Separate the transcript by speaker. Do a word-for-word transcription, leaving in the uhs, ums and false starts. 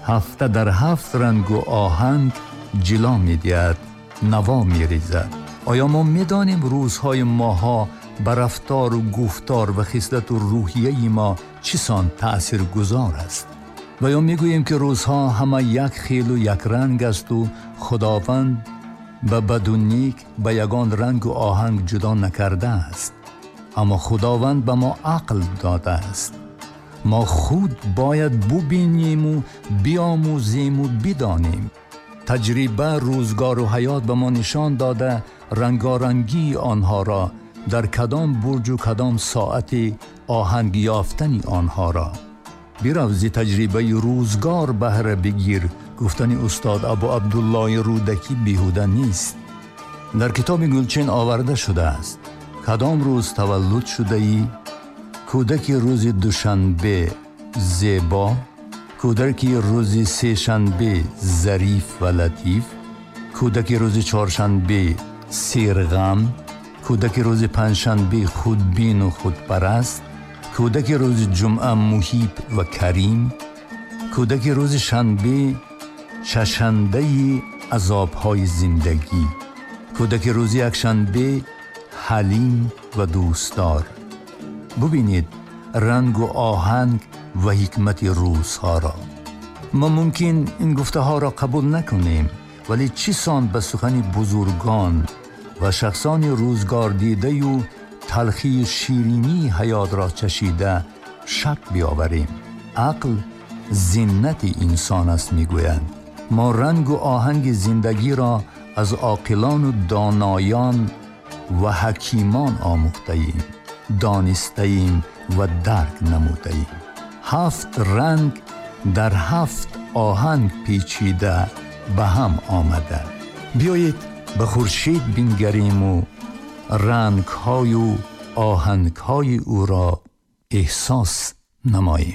Speaker 1: هفته در هفت رنگ و آهنگ جلا می دید، نوا می ریزد. آیا ما می دانیم روزهای ماها بر رفتار و گفتار و خصلت و روحیه ما چسان تأثیر گذار است؟ و یا می گوییم که روزها همه یک خیل و یک رنگ است و خداوند به بد و نیک به یگان رنگ و آهنگ جدا نکرده است. اما خداوند به ما عقل داده است. ما خود باید ببینیم و بیاموزیم و بدانیم. تجربه، روزگار و حیات به ما نشان داده رنگارنگی آنها را، در کدام برج و کدام ساعت آهنگ یافتن آنها را. بیروزی تجربه روزگار بهره بگیر. گفتن استاد ابو عبدالله رودکی بیهوده نیست. در کتاب گلچین آورده شده است: کدام روز تولد شده ای؟ کودکی روز دوشنبه زیبا، کودکی روز سه شنبه ظریف و لطیف، کودکی روز چهارشنبه سیرغم، کودکی روز پنجشنبه خودبین و خودپرست، کودکی روز جمعه محیب و کریم، کودکی روز شنبه چشنده عذابهای زندگی، کودکی روز یکشنبه حلیم و دوستدار. ببینید رنگ و آهنگ و حکمت روزها را. ما ممکن این گفته ها را قبول نکنیم، ولی چیسان به سخن بزرگان و شخصان روزگار دیده و تلخی و شیرینی حیات را چشیده شک بیاوریم. عقل زینت انسان است میگویند. ما رنگ و آهنگ زندگی را از عاقلان و دانایان و حکیمان آموخته ایم، دانسته ایم و درک نموده ایم. هفت رنگ در هفت آهنگ پیچیده به هم آمده. بیایید به خورشید بنگریم و رنگ های و آهنگ های او را احساس نماییم.